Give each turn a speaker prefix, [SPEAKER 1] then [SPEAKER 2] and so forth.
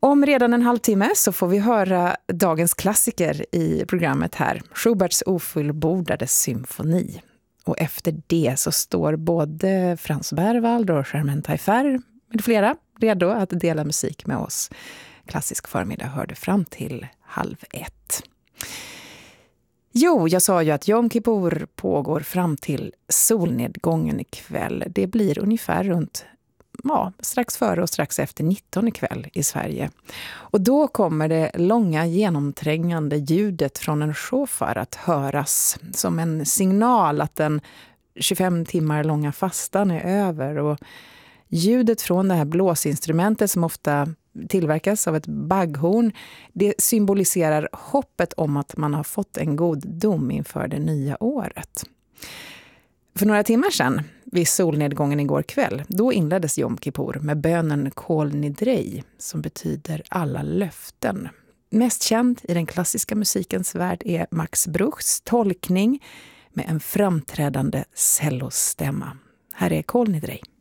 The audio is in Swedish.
[SPEAKER 1] Om redan en halvtimme så får vi höra dagens klassiker i programmet här. Schuberts ofullbordade symfoni. Och efter det så står både Franz Berwald och Germaine Taillefer med flera redo att dela musik med oss. Klassisk förmiddag hörde fram till 12:30. Jo, jag sa ju att Yom Kippur pågår fram till solnedgången ikväll. Det blir ungefär runt strax före och strax efter 19 ikväll i Sverige. Och då kommer det långa genomträngande ljudet från en shofar att höras som en signal att den 25 timmar långa fastan är över. Och ljudet från det här blåsinstrumentet som ofta tillverkas av ett bagghorn, det symboliserar hoppet om att man har fått en god dom inför det nya året. För några timmar sedan, vid solnedgången igår kväll, då inleddes Yom Kippur med bönen Kol Nidrei, som betyder alla löften. Mest känd i den klassiska musikens värld är Max Bruchs tolkning med en framträdande cellostämma. Här är Kol Nidrei.